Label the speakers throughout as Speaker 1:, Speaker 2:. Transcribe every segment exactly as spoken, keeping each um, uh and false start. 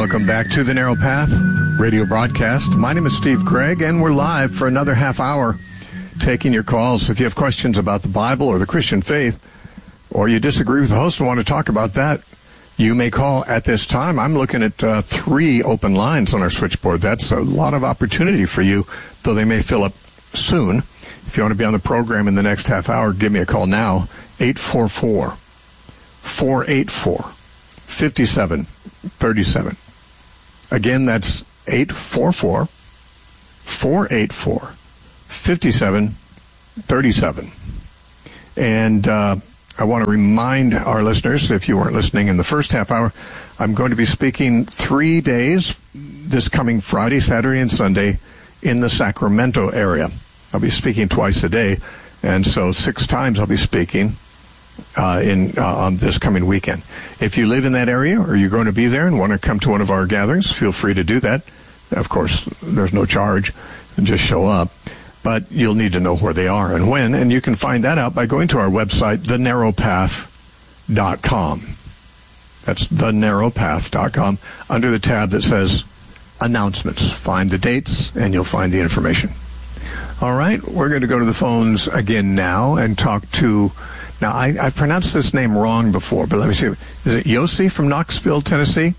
Speaker 1: Welcome back to the Narrow Path radio broadcast. My name is Steve Gregg, and we're live for another half hour taking your calls. If you have questions about the Bible or the Christian faith, or you disagree with the host and want to talk about that, you may call at this time. I'm looking at uh, three open lines on our switchboard. That's a lot of opportunity for you, though they may fill up soon. If you want to be on the program in the next half hour, give me a call now, eight four four, four eight four, five seven three seven. Again, that's eight four four, four eight four, five seven three seven. And uh, I want to remind our listeners, if you weren't listening in the first half hour, I'm going to be speaking three days this coming Friday, Saturday, and Sunday in the Sacramento area. I'll be speaking twice a day, and so six times I'll be speaking uh, in uh, on this coming weekend. If you live in that area or you're going to be there and want to come to one of our gatherings, feel free to do that. Of course, there's no charge. Just show up. But you'll need to know where they are and when, and you can find that out by going to our website, the narrow path dot com. That's the narrow path dot com. Under the tab that says Announcements, find the dates, and you'll find the information. All right, we're going to go to the phones again now and talk to... Now, I, I've pronounced this name wrong before, but let me see. Is it Yossi from Knoxville, Tennessee?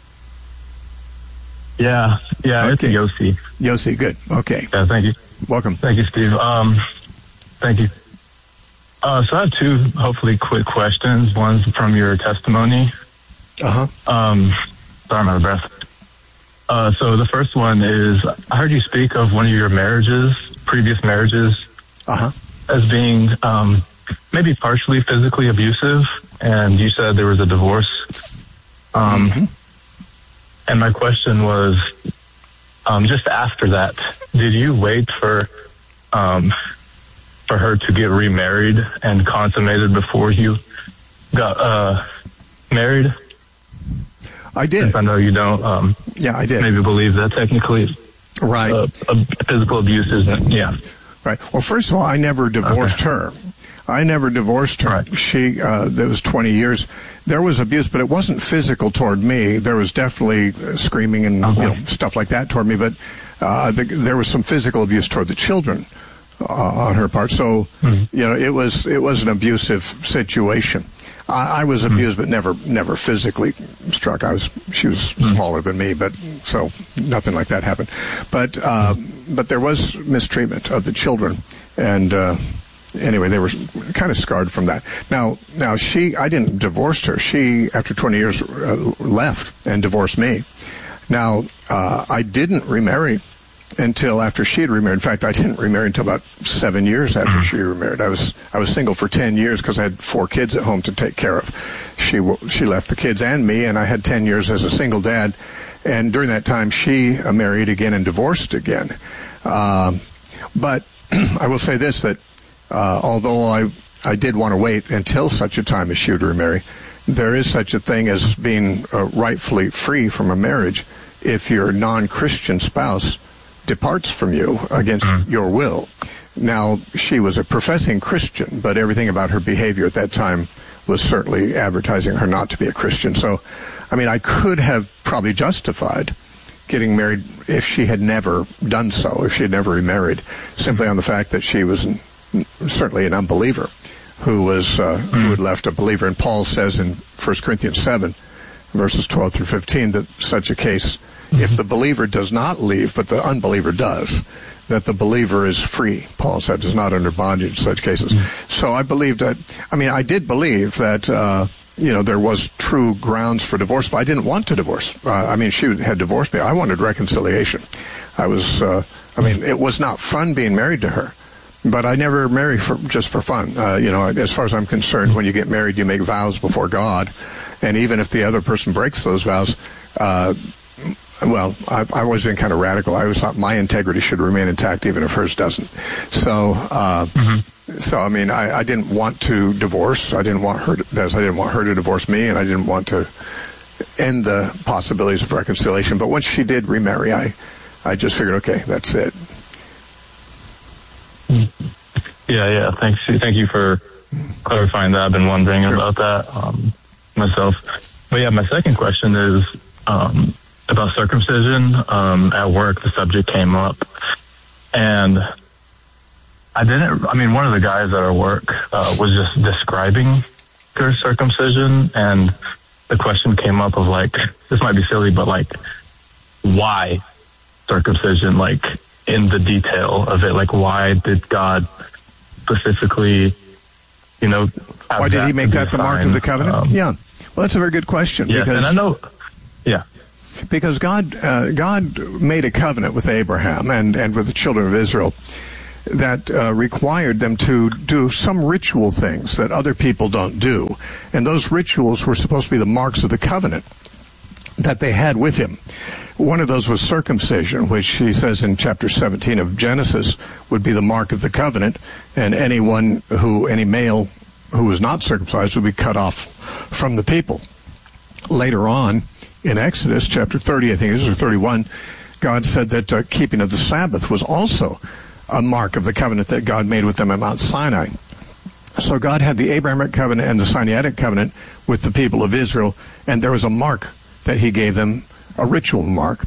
Speaker 2: Yeah, yeah,
Speaker 1: okay.
Speaker 2: It's Yossi.
Speaker 1: Yossi, good. Okay.
Speaker 2: Yeah, thank you.
Speaker 1: Welcome.
Speaker 2: Thank you, Steve. Um, thank you. Uh, so I have two, hopefully, quick questions. One's from your testimony.
Speaker 1: Uh-huh.
Speaker 2: Um, sorry, I'm out of breath. Uh, so the first one is, I heard you speak of one of your marriages, previous marriages,
Speaker 1: uh-huh.
Speaker 2: as being um, maybe partially physically abusive, and you said there was a divorce. Um, mm-hmm. And my question was, um, just after that, did you wait for um, for her to get remarried and consummated before you got uh, married?
Speaker 1: I did.
Speaker 2: Since I know you don't. Um,
Speaker 1: yeah, I did.
Speaker 2: Maybe believe that technically,
Speaker 1: right?
Speaker 2: Uh, uh, physical abuse isn't. Yeah.
Speaker 1: Right. Well, first of all, I never divorced
Speaker 2: okay.
Speaker 1: her. I never divorced her.
Speaker 2: Right.
Speaker 1: She, uh, that was twenty years. There was abuse, but it wasn't physical toward me. There was definitely screaming and
Speaker 2: okay.
Speaker 1: you know, stuff like that toward me, but uh, the, there was some physical abuse toward the children uh, on her part. So, mm-hmm. you know, it was it was an abusive situation. I, I was abused, mm-hmm. but never never physically struck. I was she was mm-hmm. smaller than me, but so nothing like that happened. But uh, mm-hmm. but there was mistreatment of the children, and. Uh, Anyway, they were kind of scarred from that. Now, now she, I didn't divorce her. She, after twenty years, uh, left and divorced me. Now, uh, I didn't remarry until after she had remarried. In fact, I didn't remarry until about seven years after she remarried. I was, I was single for ten years because I had four kids at home to take care of. She, she left the kids and me, and I had ten years as a single dad. And during that time, she uh, married again and divorced again. Um, but I will say this, that Uh, although I, I did want to wait until such a time as she would remarry, there is such a thing as being uh, rightfully free from a marriage if your non-Christian spouse departs from you against mm. your will. Now, she was a professing Christian, but everything about her behavior at that time was certainly advertising her not to be a Christian. So, I mean, I could have probably justified getting married if she had never done so, if she had never remarried, simply on the fact that she was an certainly an unbeliever who was uh, mm. who had left a believer. And Paul says in First Corinthians seven, verses twelve through fifteen, that such a case, mm-hmm. if the believer does not leave, but the unbeliever does, that the believer is free. Paul said, is not under bondage in such cases. Mm. So I believed that, I mean, I did believe that, uh, you know, there was true grounds for divorce, but I didn't want to divorce. Uh, I mean, she had divorced me. I wanted reconciliation. I was, uh, I mean, it was not fun being married to her. But I never marry for just for fun. Uh, you know, as far as I'm concerned, when you get married, you make vows before God. And even if the other person breaks those vows, uh, well, I, I've always been kind of radical. I always thought my integrity should remain intact even if hers doesn't. So, uh, mm-hmm. so I mean, I, I didn't want to divorce. I didn't want her to, I didn't want her to divorce me, and I didn't want to end the possibilities of reconciliation. But once she did remarry, I, I just figured, okay, that's it.
Speaker 2: Yeah, yeah. Thanks. Thank you for clarifying that. I've been wondering sure. about that um, myself. But yeah, my second question is, um, about circumcision. Um, at work, the subject came up, and I didn't, I mean, one of the guys at our work uh, was just describing their circumcision, and the question came up of like, this might be silly, but like, why circumcision, like in the detail of it, like why did God specifically, you know, have
Speaker 1: why did he make that the mark of the covenant?
Speaker 2: Um,
Speaker 1: yeah, well, that's a very good question.
Speaker 2: Yes,
Speaker 1: because,
Speaker 2: and I know, yeah.
Speaker 1: Because God, uh, God made a covenant with Abraham and, and with the children of Israel that uh, required them to do some ritual things that other people don't do. And those rituals were supposed to be the marks of the covenant that they had with him. One of those was circumcision, which he says in chapter seventeen of Genesis would be the mark of the covenant, and anyone who, any male who was not circumcised would be cut off from the people. Later on, in Exodus chapter thirty, I think it is, or thirty-one, God said that uh, keeping of the Sabbath was also a mark of the covenant that God made with them at Mount Sinai. So God had the Abrahamic covenant and the Sinaitic covenant with the people of Israel, and there was a mark that he gave them, a ritual mark,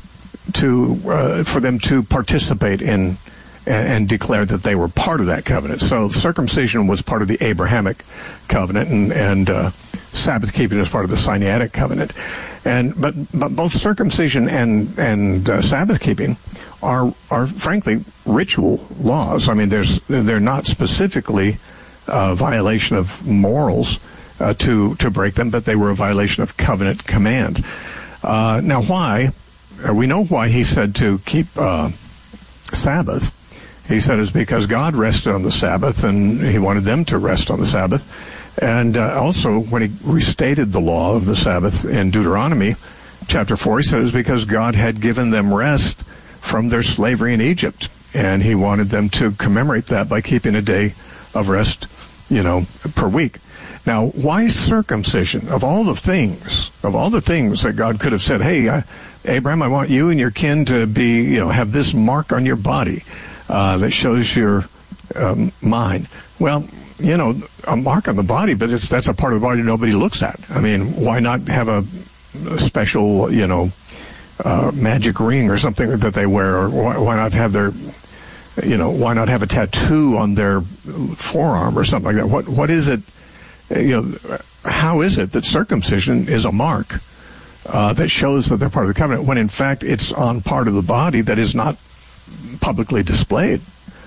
Speaker 1: to uh, for them to participate in and, and declare that they were part of that covenant. So circumcision was part of the Abrahamic covenant, and, and uh, Sabbath keeping is part of the Sinaitic covenant. And but but both circumcision and and uh, Sabbath keeping are are frankly ritual laws. I mean, there's they're not specifically a violation of morals uh, to to break them, but they were a violation of covenant command. Uh, now, why? Uh, we know why he said to keep uh, Sabbath. He said it's because God rested on the Sabbath, and he wanted them to rest on the Sabbath. And uh, also, when he restated the law of the Sabbath in Deuteronomy chapter four, he said it was because God had given them rest from their slavery in Egypt, and he wanted them to commemorate that by keeping a day of rest, you know, per week. Now, why circumcision? Of all the things, of all the things that God could have said, hey, uh, Abraham, I want you and your kin to be, you know, have this mark on your body uh, that shows your um, mine. Well, you know, a mark on the body, but it's that's a part of the body nobody looks at. I mean, why not have a, a special, you know, uh, magic ring or something that they wear, or why, why not have their, you know, why not have a tattoo on their forearm or something like that? What what is it? You know, how is it that circumcision is a mark uh, that shows that they're part of the covenant when in fact it's on part of the body that is not publicly displayed?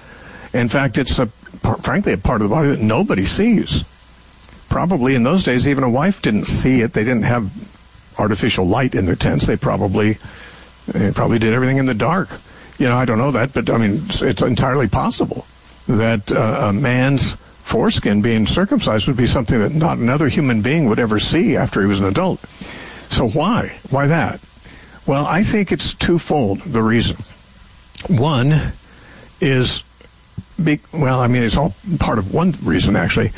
Speaker 1: In fact, it's a frankly a part of the body that nobody sees. Probably in those days, even a wife didn't see it. They didn't have artificial light in their tents. They probably they probably did everything in the dark. You know, I don't know that, but I mean, it's, it's entirely possible that uh, a man's foreskin being circumcised would be something that not another human being would ever see after he was an adult. So why? Why that? Well, I think it's twofold, the reason. One is, be, well, I mean, it's all part of one reason, actually.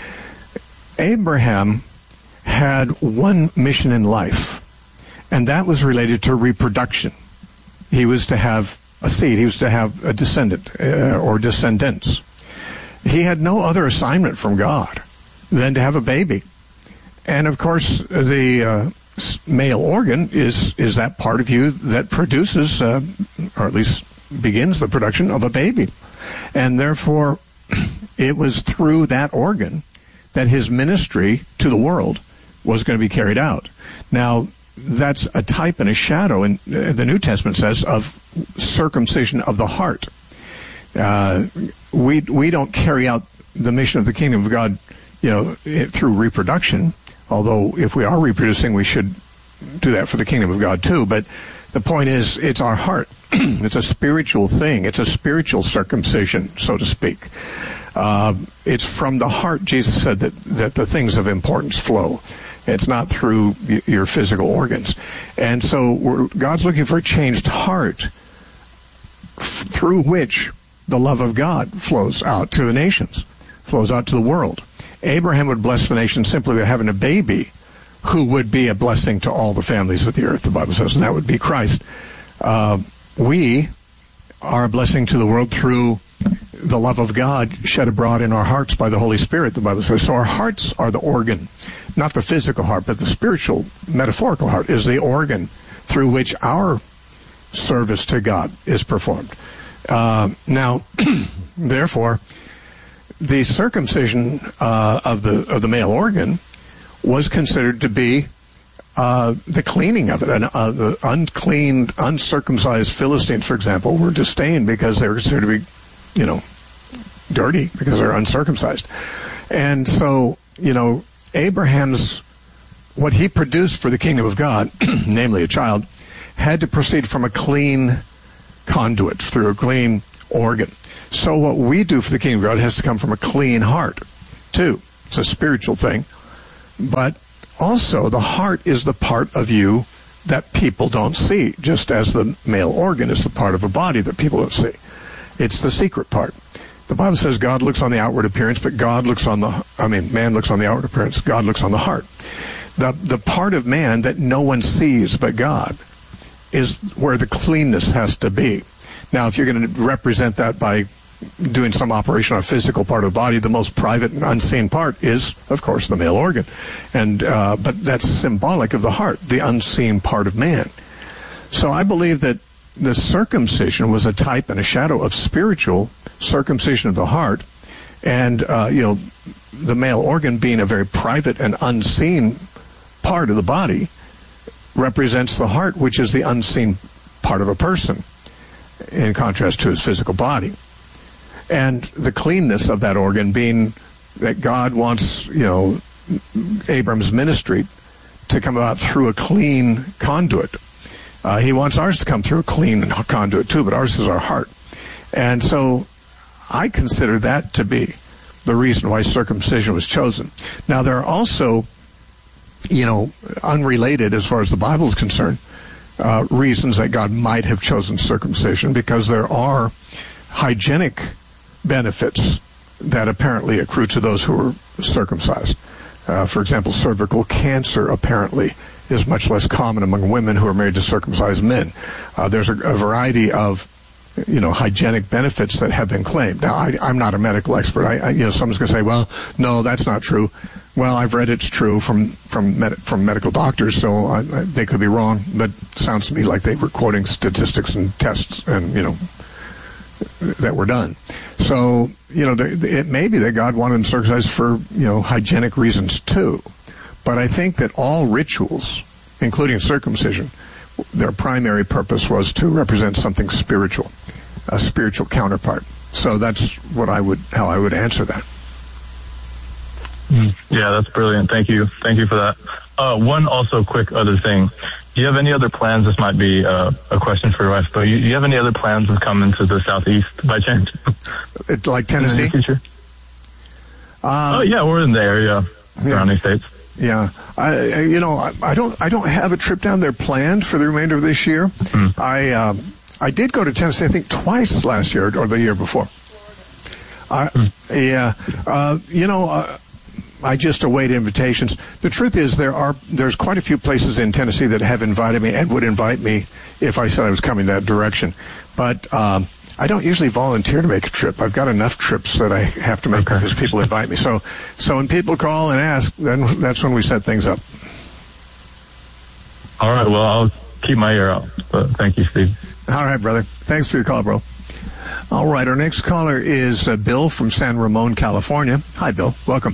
Speaker 1: Abraham had one mission in life, and that was related to reproduction. He was to have a seed. He was to have a descendant uh, or descendants. He had no other assignment from God than to have a baby. And, of course, the uh, male organ is, is that part of you that produces, uh, or at least begins the production of a baby. And, therefore, it was through that organ that his ministry to the world was going to be carried out. Now, that's a type and a shadow, and the New Testament says, of circumcision of the heart. Uh, we we don't carry out the mission of the kingdom of God, you know, through reproduction. Although if we are reproducing, we should do that for the kingdom of God too. But the point is, it's our heart. It's a spiritual thing. It's a spiritual circumcision, so to speak. Uh, it's from the heart. Jesus said that that the things of importance flow. It's not through y- your physical organs. And so we're, God's looking for a changed heart f- through which the love of God flows out to the nations, flows out to the world. Abraham would bless the nation simply by having a baby who would be a blessing to all the families of the earth, the Bible says, and that would be Christ. Uh, we are a blessing to the world through the love of God shed abroad in our hearts by the Holy Spirit, the Bible says. So our hearts are the organ, not the physical heart, but the spiritual, metaphorical heart is the organ through which our service to God is performed. Uh, now, therefore, the circumcision uh, of the of the male organ was considered to be uh, the cleaning of it. And uh, the unclean, uncircumcised Philistines, for example, were disdained because they were considered to be, you know, dirty because they're uncircumcised. And so, you know, Abraham's, what he produced for the kingdom of God, namely a child, had to proceed from a clean conduit, through a clean organ. So what we do for the kingdom of God has to come from a clean heart, too. It's a spiritual thing. But also, the heart is the part of you that people don't see, just as the male organ is the part of a body that people don't see. It's the secret part. The Bible says God looks on the outward appearance, but God looks on the, I mean, man looks on the outward appearance, God looks on the heart. The, the part of man that no one sees but God is where the cleanness has to be. Now, if you're going to represent that by doing some operation on a physical part of the body, the most private and unseen part is, of course, the male organ. And uh, but that's symbolic of the heart, the unseen part of man. So I believe that the circumcision was a type and a shadow of spiritual circumcision of the heart, and uh, you know, the male organ being a very private and unseen part of the body represents the heart, which is the unseen part of a person, in contrast to his physical body. And the cleanness of that organ being that God wants, you know, Abram's ministry to come about through a clean conduit. Uh, he wants ours to come through a clean conduit too, but ours is our heart. And so I consider that to be the reason why circumcision was chosen. Now, there are also, you know, unrelated as far as the Bible is concerned, uh, reasons that God might have chosen circumcision, because there are hygienic benefits that apparently accrue to those who are circumcised. Uh, for example, cervical cancer apparently is much less common among women who are married to circumcised men. Uh, there's a, a variety of, you know, hygienic benefits that have been claimed. Now, I, I'm not a medical expert. I, I, you know, someone's going to say, "Well, no, that's not true." Well, I've read it's true from from med- from medical doctors, so I, I, they could be wrong. But it sounds to me like they were quoting statistics and tests, and you know, that were done. So, you know, it may be that God wanted them circumcised for, you know, hygienic reasons too. But I think that all rituals, including circumcision, their primary purpose was to represent something spiritual, a spiritual counterpart. So that's what I would, how I would answer that.
Speaker 2: Mm, yeah, that's brilliant. Thank you. Thank you for that. Uh, one also quick other thing. Do you have any other plans? This might be uh, a question for your wife, but you, do you have any other plans of coming to the Southeast by chance?
Speaker 1: It, like Tennessee?
Speaker 2: In the future?
Speaker 1: Um,
Speaker 2: oh yeah, we're in the area, surrounding yeah. states.
Speaker 1: Yeah, I, you know, I, I don't, I don't have a trip down there planned for the remainder of this year. Mm. I, um, I did go to Tennessee, I think, twice last year or the year before. I, mm. Yeah, uh, you know. Uh, I just await invitations. The truth is, there are there's quite a few places in Tennessee that have invited me and would invite me if I said I was coming that direction. But um, I don't usually volunteer to make a trip. I've got enough trips that I have to make okay. because people invite me. So, so when people call and ask, then that's when we set things up.
Speaker 2: All right. Well, I'll keep my ear out. But thank you, Steve.
Speaker 1: All right, brother. Thanks for your call, bro. All right. Our next caller is uh, Bill from San Ramon, California. Hi, Bill. Welcome.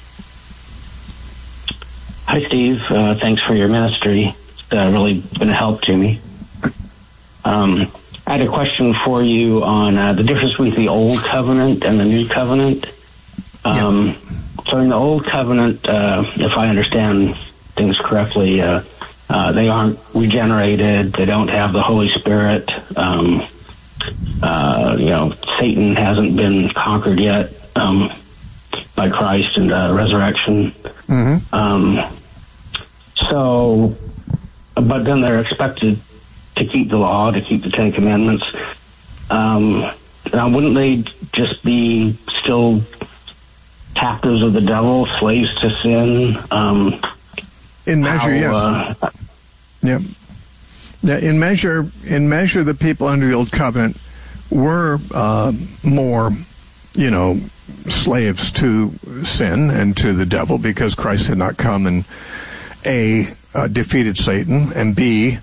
Speaker 3: Hi, Steve. Uh, thanks for your ministry. It's uh, really been a help to me. Um, I had a question for you on uh, the difference between the Old Covenant and the New Covenant. Um, yeah. So in the Old Covenant, uh, if I understand things correctly, uh, uh, they aren't regenerated. They don't have the Holy Spirit. Um, uh, you know, Satan hasn't been conquered yet um, by Christ and uh, resurrection. Mm-hmm. Um, so, but then they're expected to keep the law, to keep the Ten Commandments. Um, now, wouldn't they just be still captives of the devil, slaves to sin? Um,
Speaker 1: in measure,
Speaker 3: how,
Speaker 1: yes.
Speaker 3: Uh,
Speaker 1: yeah. yeah. In measure, in measure, the people under the Old Covenant were uh, more, you know, slaves to sin and to the devil, because Christ had not come and A, uh, defeated Satan, and B,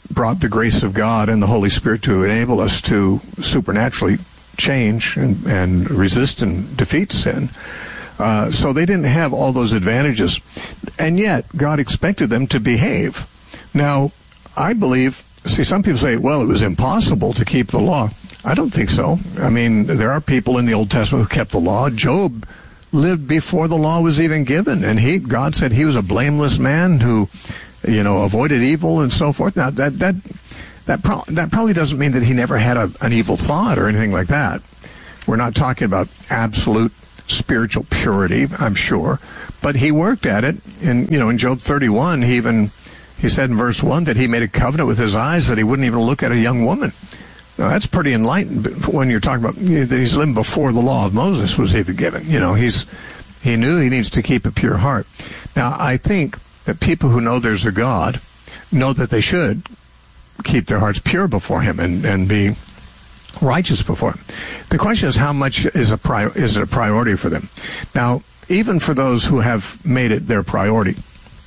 Speaker 1: brought the grace of God and the Holy Spirit to enable us to supernaturally change and, and resist and defeat sin. Uh, so they didn't have all those advantages. And yet, God expected them to behave. Now, I believe, see, some people say, well, it was impossible to keep the law. I don't think so. I mean, there are people in the Old Testament who kept the law. Job lived before the law was even given, and he, God said he was a blameless man who, you know, avoided evil and so forth. Now, that that that, pro- that probably doesn't mean that he never had a, an evil thought or anything like that. We're not talking about absolute spiritual purity, I'm sure, but he worked at it. And you know, in Job thirty-one, he even he said in verse one that he made a covenant with his eyes that he wouldn't even look at a young woman. Now, that's pretty enlightened when you're talking about, you know, that he's living before the law of Moses was even given. You know, he's he knew he needs to keep a pure heart. Now, I think that people who know there's a God know that they should keep their hearts pure before him and, and be righteous before him. The question is, how much is a pri- is it a priority for them? Now, even for those who have made it their priority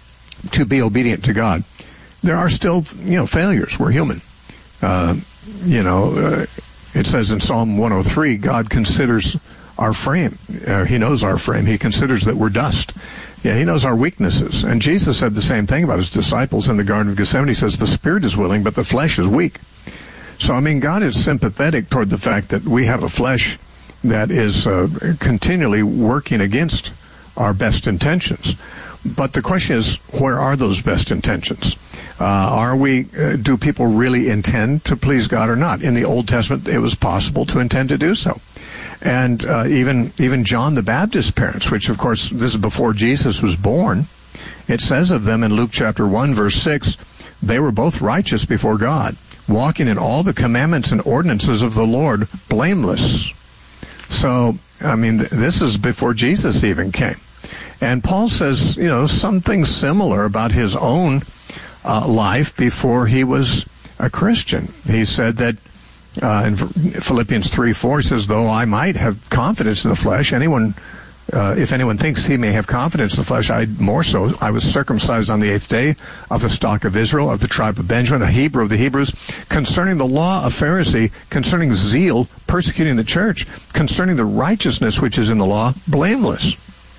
Speaker 1: to be obedient to God, there are still, you know, failures. We're human. Uh, you know, uh, it says in Psalm one oh three, God considers our frame. Uh, he knows our frame. He considers that we're dust. Yeah, he knows our weaknesses. And Jesus said the same thing about his disciples in the Garden of Gethsemane. He says, the spirit is willing, but the flesh is weak. So, I mean, God is sympathetic toward the fact that we have a flesh that is uh, continually working against our best intentions. But the question is, where are those best intentions? Uh, are we, uh, do people really intend to please God or not? In the Old Testament, it was possible to intend to do so. And uh, even even John the Baptist's parents, which, of course, this is before Jesus was born, it says of them in Luke chapter one, verse six, they were both righteous before God, walking in all the commandments and ordinances of the Lord, blameless. So, I mean, th- this is before Jesus even came. And Paul says, you know, something similar about his own uh, life before he was a Christian. He said that uh, in Philippians three four, he says, though I might have confidence in the flesh, anyone, uh, if anyone thinks he may have confidence in the flesh, I more so. I was circumcised on the eighth day, of the stock of Israel, of the tribe of Benjamin, a Hebrew of the Hebrews, concerning the law, a Pharisee, concerning zeal, persecuting the church, concerning the righteousness which is in the law, blameless.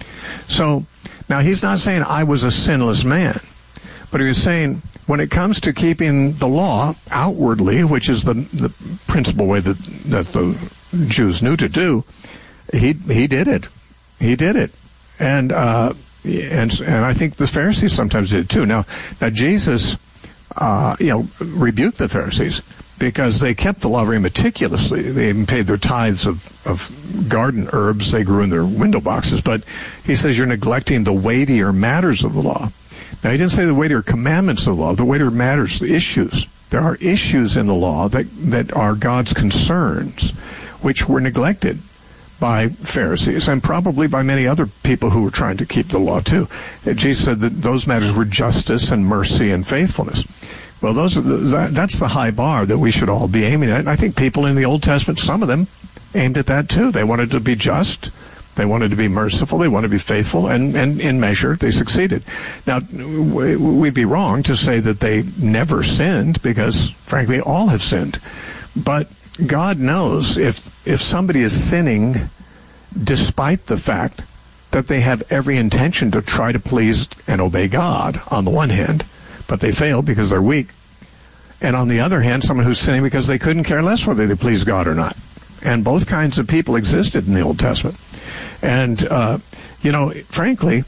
Speaker 1: So, now he's not saying I was a sinless man, but he was saying when it comes to keeping the law outwardly, which is the the principal way that, that the Jews knew to do, he he did it. He did it. And uh, and and I think the Pharisees sometimes did too. Now, now Jesus, uh, you know, rebuked the Pharisees because they kept the law very meticulously. They even paid their tithes of, of garden herbs they grew in their window boxes. But he says you're neglecting the weightier matters of the law. Now, he didn't say the weightier commandments of the law, the weightier matters, the issues. There are issues in the law that, that are God's concerns, which were neglected by Pharisees and probably by many other people who were trying to keep the law too. Jesus said that those matters were justice and mercy and faithfulness. Well, those are the, that, that's the high bar that we should all be aiming at. And I think people in the Old Testament, some of them, aimed at that too. They wanted to be just. They wanted to be merciful. They wanted to be faithful. And, and in measure, they succeeded. Now, we'd be wrong to say that they never sinned because, frankly, all have sinned. But God knows if if somebody is sinning despite the fact that they have every intention to try to please and obey God on the one hand, but they fail because they're weak. And on the other hand, someone who's sinning because they couldn't care less whether they please God or not. And both kinds of people existed in the Old Testament. And, uh, you know, frankly,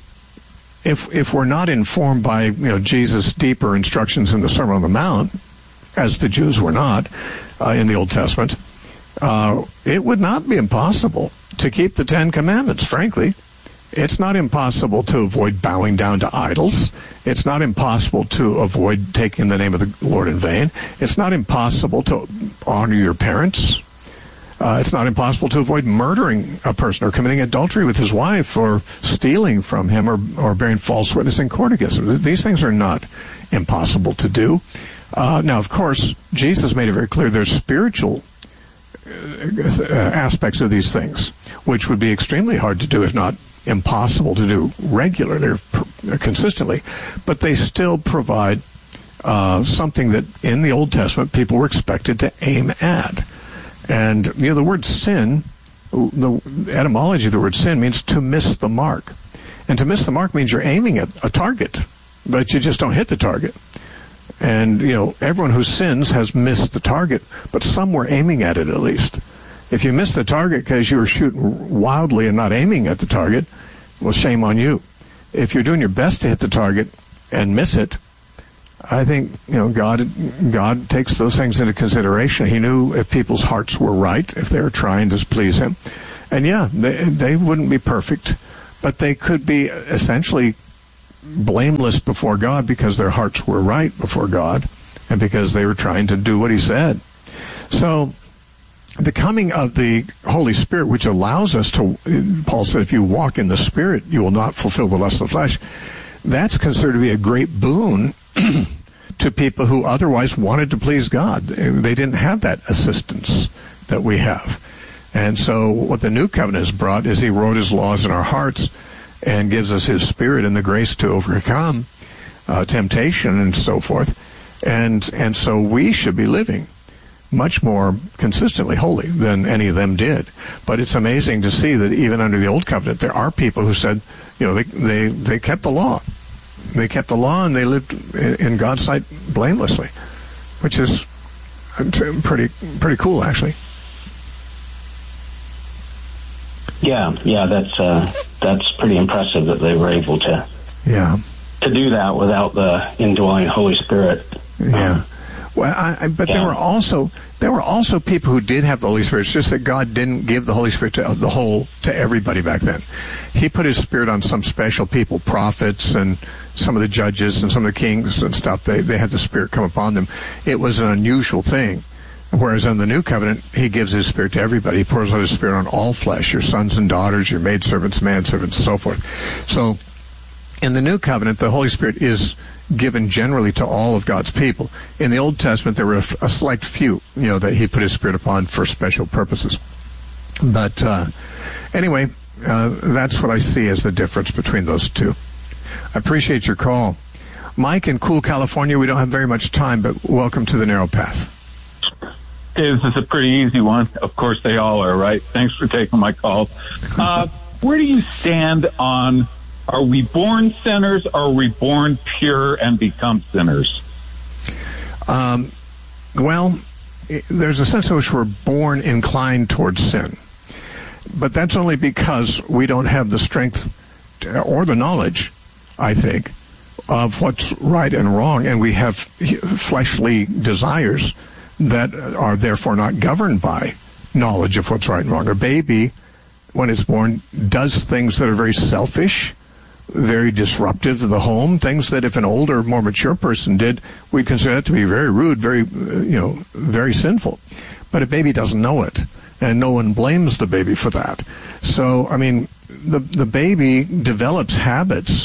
Speaker 1: if if we're not informed by, you know, Jesus' deeper instructions in the Sermon on the Mount, as the Jews were not uh, in the Old Testament, uh, it would not be impossible to keep the Ten Commandments, frankly. It's not impossible to avoid bowing down to idols. It's not impossible to avoid taking the name of the Lord in vain. It's not impossible to honor your parents. Uh, it's not impossible to avoid murdering a person or committing adultery with his wife or stealing from him or, or bearing false witness in court against him. These things are not impossible to do. Uh, now, of course, Jesus made it very clear there's spiritual uh, aspects of these things, which would be extremely hard to do, if not impossible to do regularly or consistently, but they still provide uh, something that in the Old Testament people were expected to aim at. And, you know, the word sin, the etymology of the word sin means to miss the mark. And to miss the mark means you're aiming at a target, but you just don't hit the target. And, you know, everyone who sins has missed the target, but some were aiming at it at least. If you miss the target because you were shooting wildly and not aiming at the target, well, shame on you. If you're doing your best to hit the target and miss it, I think, you know, God God takes those things into consideration. He knew if people's hearts were right, if they were trying to please him. And yeah, they, they wouldn't be perfect, but they could be essentially blameless before God because their hearts were right before God and because they were trying to do what he said. So the coming of the Holy Spirit, which allows us to, Paul said, if you walk in the Spirit, you will not fulfill the lust of the flesh. That's considered to be a great boon to people who otherwise wanted to please God. They didn't have that assistance that we have. And so what the new covenant has brought is he wrote his laws in our hearts and gives us his Spirit and the grace to overcome uh, temptation and so forth. And and so we should be living much more consistently holy than any of them did. But it's amazing to see that even under the Old Covenant, there are people who said, you know, they they, they kept the law. They kept the law and they lived in God's sight blamelessly, which is pretty pretty cool, actually.
Speaker 3: Yeah, yeah, that's uh, that's pretty impressive that they were able to
Speaker 1: yeah
Speaker 3: to do that without the indwelling Holy Spirit.
Speaker 1: Yeah.
Speaker 3: Um,
Speaker 1: Well, I, I, but yeah. there were also there were also people who did have the Holy Spirit. It's just that God didn't give the Holy Spirit to the whole to everybody back then. He put his Spirit on some special people, prophets and some of the judges and some of the kings and stuff. They they had the Spirit come upon them. It was an unusual thing. Whereas in the New Covenant, he gives his Spirit to everybody. He pours out his Spirit on all flesh, your sons and daughters, your maidservants, manservants, and so forth. So in the New Covenant, the Holy Spirit is given generally to all of God's people. In the Old Testament, there were a, a select few, you know, that he put his Spirit upon for special purposes. But uh, anyway, uh, that's what I see as the difference between those two. I appreciate your call. Mike in Cool, California, we don't have very much time, but welcome to the Narrow Path.
Speaker 4: This is a pretty easy one. Of course, they all are, right? Thanks for taking my call. Uh, where do you stand on, are we born sinners, or are we born pure and become sinners?
Speaker 1: Um, well, there's a sense in which we're born inclined towards sin. But that's only because we don't have the strength or the knowledge, I think, of what's right and wrong, and we have fleshly desires that are therefore not governed by knowledge of what's right and wrong. A baby, when it's born, does things that are very selfish, very disruptive to the home, things that if an older, more mature person did, we'd consider that to be very rude, very, you know, very sinful. But a baby doesn't know it, and no one blames the baby for that. So, I mean, the the baby develops habits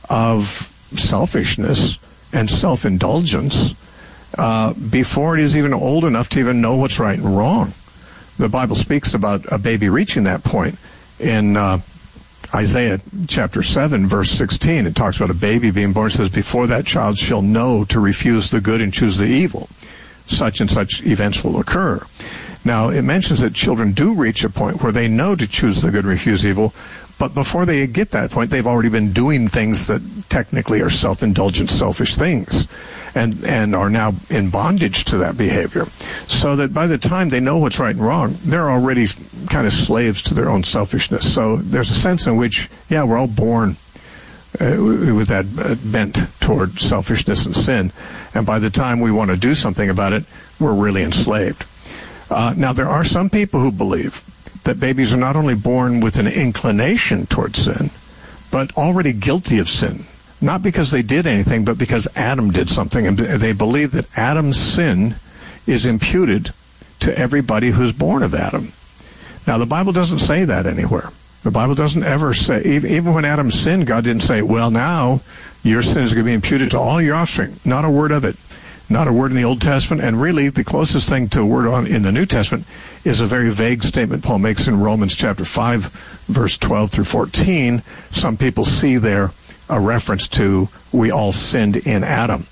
Speaker 1: of selfishness and self-indulgence uh, before it is even old enough to even know what's right and wrong. The Bible speaks about a baby reaching that point in uh, Isaiah chapter seven, verse sixteen. It talks about a baby being born. It says, before that child shall know to refuse the good and choose the evil, such and such events will occur. Now, it mentions that children do reach a point where they know to choose the good and refuse evil, but before they get that point, they've already been doing things that technically are self-indulgent, selfish things, and and are now in bondage to that behavior. So that by the time they know what's right and wrong, they're already kind of slaves to their own selfishness. So there's a sense in which, yeah, we're all born uh, with that uh, bent toward selfishness and sin, and by the time we want to do something about it, we're really enslaved. Uh, now, there are some people who believe that babies are not only born with an inclination toward sin, but already guilty of sin. Not because they did anything, but because Adam did something. And they believe that Adam's sin is imputed to everybody who's born of Adam. Now, the Bible doesn't say that anywhere. The Bible doesn't ever say, even when Adam sinned, God didn't say, well, now your sin is going to be imputed to all your offspring. Not a word of it. Not a word in the Old Testament, and really the closest thing to a word on in the New Testament is a very vague statement Paul makes in Romans chapter five, verse twelve through fourteen. Some people see there a reference to we all sinned in Adam.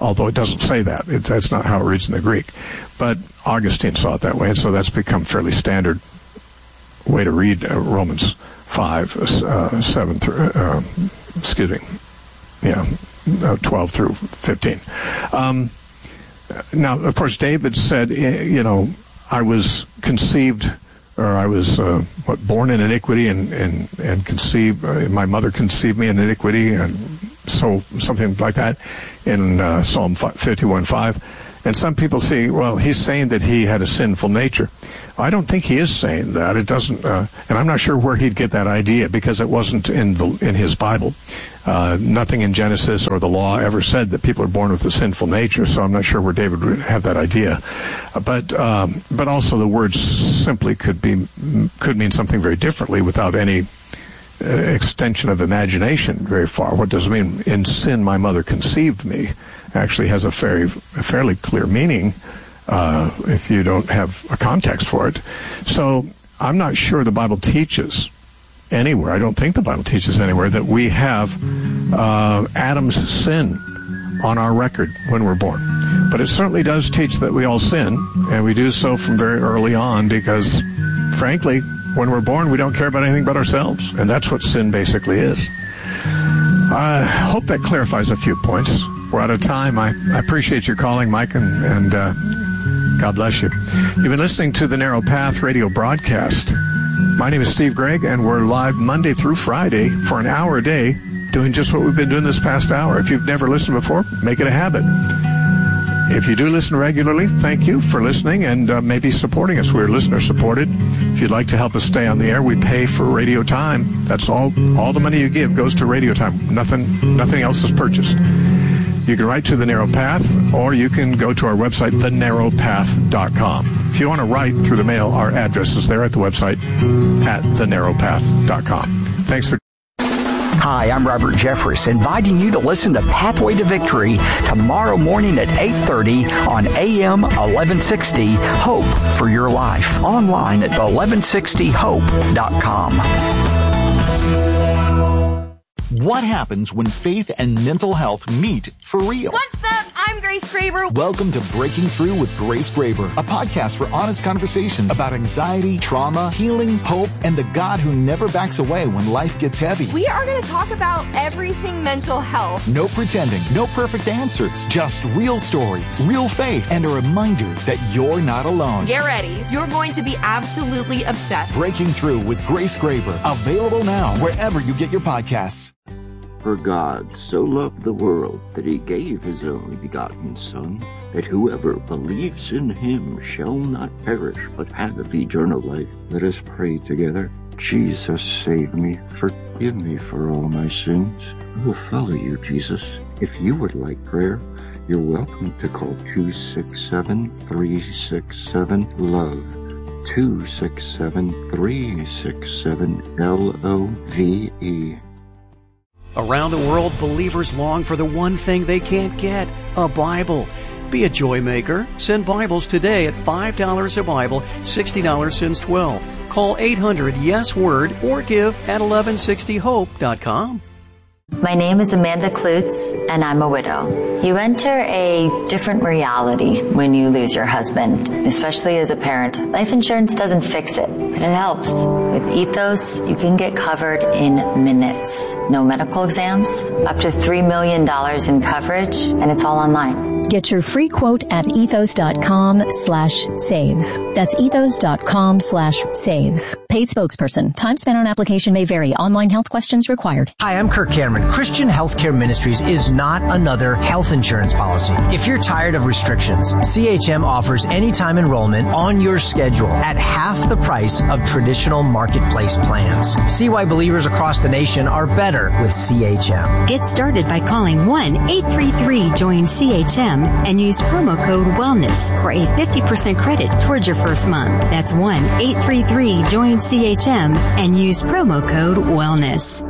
Speaker 1: although it doesn't say that. It, that's not how it reads in the Greek. But Augustine saw it that way, and so that's become fairly standard way to read uh, Romans five, uh, seven through, uh, excuse me, yeah, uh, twelve through fifteen. Um, now, of course, David said, you know, I was conceived, or I was uh, what, born in iniquity, and and and conceived. Uh, my mother conceived me in iniquity, and so something like that in uh, Psalm fifty-one five. And some people see, well, he's saying that he had a sinful nature. I don't think he is saying that. It doesn't, uh, and I'm not sure where he'd get that idea, because it wasn't in the in his Bible. Uh, nothing in Genesis or the law ever said that people are born with a sinful nature. So I'm not sure where David would have that idea. Uh, but um, but also the word simply could be could mean something very differently without any uh, extension of imagination very far. What does it mean? In sin, my mother conceived me. Actually has a very a fairly clear meaning uh, if you don't have a context for it. So I'm not sure the Bible teaches anywhere. I don't think the Bible teaches anywhere that we have uh, Adam's sin on our record when we're born. But it certainly does teach that we all sin, and we do so from very early on, because, frankly, when we're born, we don't care about anything but ourselves, and that's what sin basically is. I hope that clarifies a few points. We're out of time. I, I appreciate your calling, Mike, and, and uh, God bless you. You've been listening to the Narrow Path radio broadcast. My name is Steve Gregg, and we're live Monday through Friday for an hour a day, doing just what we've been doing this past hour. If you've never listened before, make it a habit. If you do listen regularly, thank you for listening and uh, maybe supporting us. We're listener-supported. If you'd like to help us stay on the air, we pay for radio time. That's all. All the money you give goes to radio time. Nothing, nothing else is purchased. You can write to The Narrow Path, or you can go to our website, the narrow path dot com. If you want to write through the mail, our address is there at the website at the narrow path dot com. Thanks for...
Speaker 5: Hi, I'm Robert Jeffress, inviting you to listen to Pathway to Victory tomorrow morning at eight thirty on A M eleven sixty, Hope for Your Life, online at eleven sixty hope dot com.
Speaker 6: What happens when faith and mental health meet for real?
Speaker 7: What's up? I'm Grace Graber.
Speaker 6: Welcome to Breaking Through with Grace Graber, a podcast for honest conversations about anxiety, trauma, healing, hope, and the God who never backs away when life gets heavy.
Speaker 7: We are going to talk about everything mental health.
Speaker 6: No pretending, no perfect answers, just real stories, real faith, and a reminder that you're not alone.
Speaker 7: Get ready. You're going to be absolutely obsessed.
Speaker 6: Breaking Through with Grace Graber, available now wherever you get your podcasts.
Speaker 8: For God so loved the world that he gave his only begotten Son, that whoever believes in him shall not perish, but have eternal life. Let us pray together. Jesus, save me. Forgive me for all my sins. I will follow you, Jesus. If you would like prayer, you're welcome to call two six seven, three six seven, LOVE. two six seven, three six seven, L O V E.
Speaker 9: Around the world, believers long for the one thing they can't get, a Bible. Be a joy maker. Send Bibles today at five dollars a Bible, sixty dollars since twelve. Call eight hundred yes word or give at eleven sixty hope dot com.
Speaker 10: My name is Amanda Klutz, and I'm a widow. You enter a different reality when you lose your husband, especially as a parent. Life insurance doesn't fix it, but it helps. With Ethos, you can get covered in minutes. No medical exams, up to three million dollars in coverage, and it's all online.
Speaker 11: Get your free quote at ethos.com slash save. That's ethos.com slash save. Paid spokesperson. Time spent on application may vary. Online health questions required.
Speaker 12: Hi, I'm Kirk Cameron. Christian Healthcare Ministries is not another health insurance policy. If you're tired of restrictions, C H M offers anytime enrollment on your schedule at half the price of traditional marketplace plans. See why believers across the nation are better with C H M.
Speaker 13: Get started by calling one eight three three join C H M and use promo code WELLNESS for a fifty percent credit towards your first month. That's one eight three three join C H M and use promo code WELLNESS.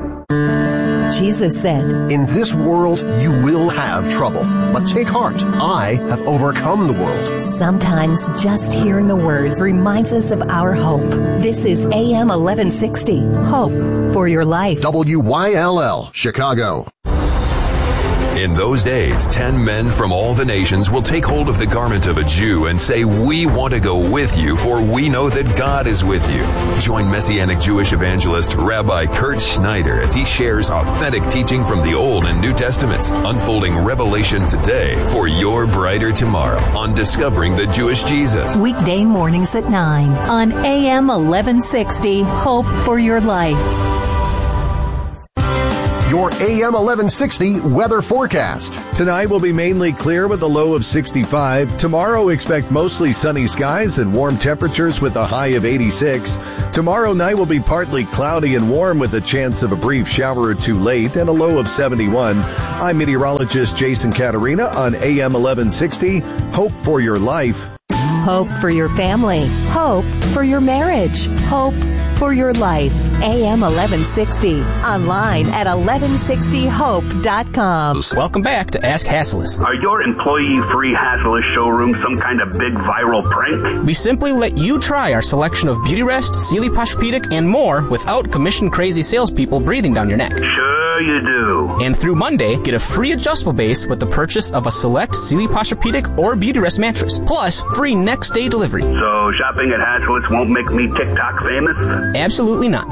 Speaker 14: Jesus said, "In this world you will have trouble, but take heart, I have overcome the world."
Speaker 15: Sometimes just hearing the words reminds us of our hope. This is A M eleven sixty, Hope for Your Life.
Speaker 14: W Y L L, Chicago.
Speaker 16: In those days, ten men from all the nations will take hold of the garment of a Jew and say, "We want to go with you, for we know that God is with you." Join Messianic Jewish evangelist Rabbi Kurt Schneider as he shares authentic teaching from the Old and New Testaments, unfolding revelation today for your brighter tomorrow on Discovering the Jewish Jesus.
Speaker 15: Weekday mornings at nine on A M eleven sixty, Hope for Your Life.
Speaker 14: Your A M eleven sixty weather forecast.
Speaker 17: Tonight will be mainly clear with a low of sixty-five. Tomorrow, expect mostly sunny skies and warm temperatures with a high of eighty-six. Tomorrow night will be partly cloudy and warm with a chance of a brief shower or two late and a low of seventy-one. I'm meteorologist Jason Caterina on A M eleven sixty. Hope for your life.
Speaker 15: Hope for your family. Hope for your marriage. Hope for your life. A M eleven sixty. Online at eleven sixty hope dot com.
Speaker 18: Welcome back to Ask Hassles.
Speaker 19: Are your employee-free Hassles showrooms some kind of big viral prank?
Speaker 18: We simply let you try our selection of Beauty Rest, Sealy Posturepedic, and more without commission-crazy salespeople breathing down your neck.
Speaker 19: Sure you do.
Speaker 18: And through Monday, get a free adjustable base with the purchase of a select Sealy Posturepedic or Beauty Rest mattress. Plus, free next-day delivery.
Speaker 19: So shopping at Hassles won't make me TikTok famous?
Speaker 18: Absolutely not.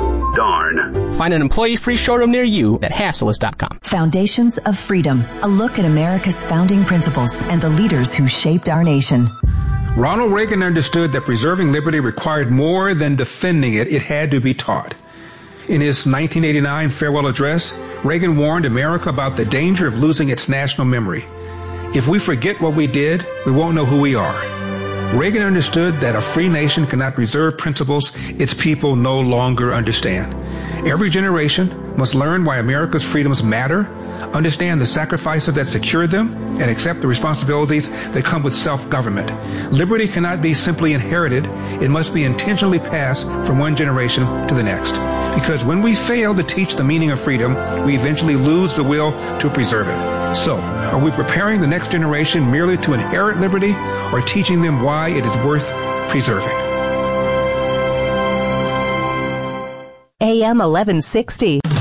Speaker 19: Darn.
Speaker 18: Find an employee-free showroom near you at hassles dot com.
Speaker 20: Foundations of Freedom, a look at America's founding principles and the leaders who shaped our nation.
Speaker 21: Ronald Reagan understood that preserving liberty required more than defending it. It had to be taught. In his nineteen eighty-nine farewell address, Reagan warned America about the danger of losing its national memory. If we forget what we did, we won't know who we are. Reagan understood that a free nation cannot preserve principles its people no longer understand. Every generation must learn why America's freedoms matter, understand the sacrifices that secured them, and accept the responsibilities that come with self-government. Liberty cannot be simply inherited. It must be intentionally passed from one generation to the next. Because when we fail to teach the meaning of freedom, we eventually lose the will to preserve it. So, are we preparing the next generation merely to inherit liberty, or teaching them why it is worth preserving?
Speaker 15: A M eleven sixty.